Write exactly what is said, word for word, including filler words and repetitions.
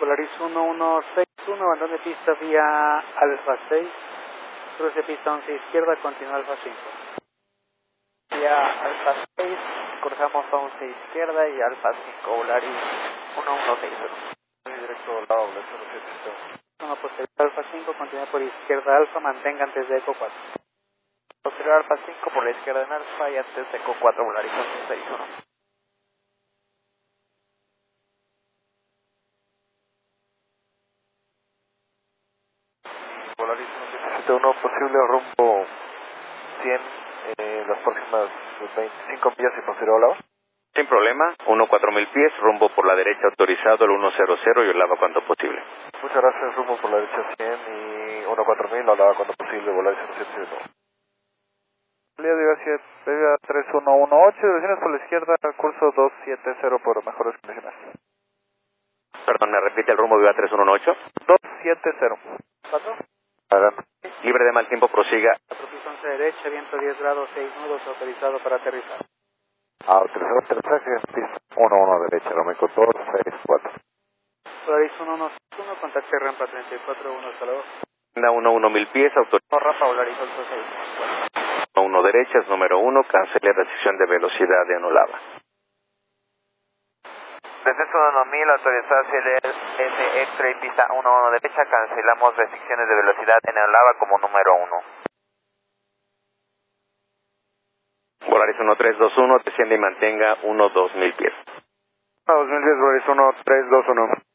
Polaris uno uno seis uno, abandone pista vía Alfa seis, cruce pista once izquierda, continúa Alfa cinco. Vía Alfa seis, cruzamos a once izquierda y Alfa cinco, Polaris uno uno seis uno. Directo al lado, cero siete siete. Uno posterior Alfa cinco, continúa por izquierda Alfa, mantenga antes de Eco cuatro. Posterior Alfa cinco por la izquierda en Alfa y antes de Eco cuatro, Polaris once seis uno. Polaris once siete siete uno, posible rumbo cien, eh, las próximas veinticinco millas y posterior al lado. Sin problema, uno cuatro mil pies, rumbo por la derecha autorizado el uno cero cero y el lava cuando posible. Muchas gracias, rumbo por la derecha cien y uno cuatro mil, al lava cuando posible, Polaris once siete siete uno. Vía tres uno uno ocho, direcciones por la izquierda, curso dos siete cero por mejores condiciones. Perdón, ¿me repite el rumbo Viva tres uno uno ocho? dos siete cero. ¿cuatro? Adelante. Libre de mal tiempo, prosiga. cuatro pista once derecha, viento diez grados, seis nudos, autorizado para aterrizar. Autorizado aterrizaje, pista uno uno derecha, Romeco dos seis cuatro. Polaris uno uno seis uno, contacte rampa treinta y cuatro uno, hasta luego. uno uno mil pies, autorizado. Rampa Polaris once seis uno. uno derechas, número uno, cancele restricción de velocidad de Anolava. Descenso uno mil, autorizado C L S extra y pista uno uno derecha, cancelamos restricciones de velocidad en Anolava como número uno. Polaris uno tres dos uno, desciende y mantenga uno dos mil pies. dos mil diez, Polaris uno tres dos uno.